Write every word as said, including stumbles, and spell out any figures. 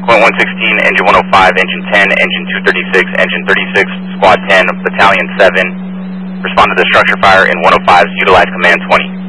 Point one sixteen, engine one oh five, engine ten, engine two thirty-six, engine thirty-six, squad ten, battalion seven. Respond to the structure fire in one oh fives, utilize command twenty.